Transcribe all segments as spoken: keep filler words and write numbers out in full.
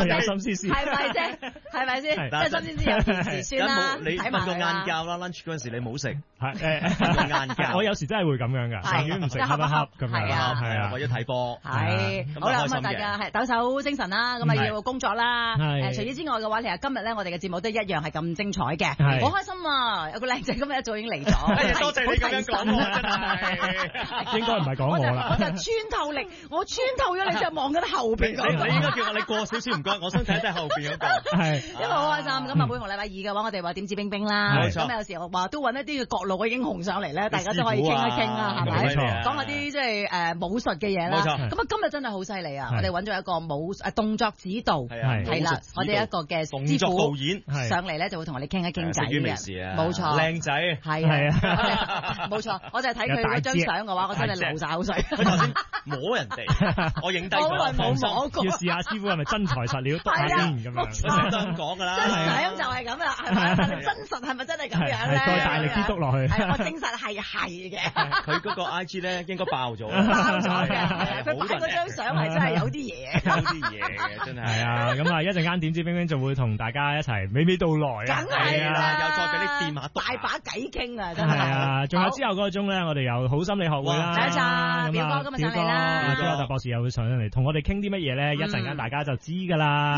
有心思思， 係咪啫？係咪先？即係心思思有件事算啦， 你睇埋瞓個晏啦。 覺啦 ，lunch 嗰陣時你冇食， 係誒晏覺。 我有時真係會咁樣㗎，寧願唔食恰一恰咁樣， 係啊係啊， 為咗睇波。 係，好啦，咁啊，大家係抖擻精神啦，咁啊要工作啦。誒，除此之外嘅話，其實今日咧，我哋嘅節目都一樣係咁精彩嘅，好開心啊！有個靚仔今日一早已經嚟咗， 多謝你咁樣講我，真係應該唔係講我啦。 我就穿透力，我穿透咗你就望緊後邊嗰個。 你應該叫我你過少少唔該，我想睇睇後邊嗰個。 係， 因為好開心。咁啊，每逢禮拜二嘅話，我哋話點指兵兵啦。咁有時候話都揾一啲嘅各路嘅英雄上嚟咧，大家都可以傾一傾啦，係咪？講下啲即係誒武術嘅嘢啦。 冇錯。 咁啊，今日真係好犀利啊！我哋揾咗一個武誒動作指導，係啦，我哋一個嘅師傅導演上嚟咧，就會同我哋傾一傾偈嘅。冇錯， 靚仔係啊，冇錯。我就係睇佢嗰張相嘅話，我真係流晒口水。 佢頭先摸人哋，我影低佢。 好耐冇摸過。 要試下師傅係咪真材實料，篤下先咁樣。 成日都咁講㗎啦。 相就係咁啦，係咪？但係真實係咪真係咁樣咧？ 再大力啲篤落去。 係我證實係係嘅。 佢嗰個 I G 咧應該爆咗。 爆咗嘅，佢擺嗰張相係真係有啲嘢， 有啲嘢嘅真係。 係啊，咁啊一陣間點知冰冰就會同大家一齊娓娓道來啊。 梗係啦， 又再俾你掂下， 大把偈傾啊，真係。 係啊，仲有之後嗰個鐘咧，我哋有好心理學會啦。 第一集表哥今日上嚟啦， 朱亞達博士又會上嚟同我哋傾啲乜嘢咧？一陣間大家就知㗎啦。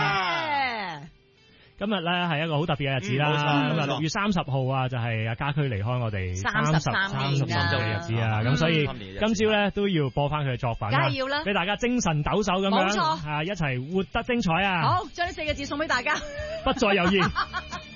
今日咧係一個好特別嘅日子啦，咁啊六月三十號啊，就係阿家駒離開我哋三十三三十三週嘅日子啊，咁所以今朝咧都要播翻佢嘅作品， 梗係要啦， 俾大家精神抖擻咁樣，冇錯，啊一齊活得精彩啊！ 好，將呢四個字送俾大家， 不再猶豫。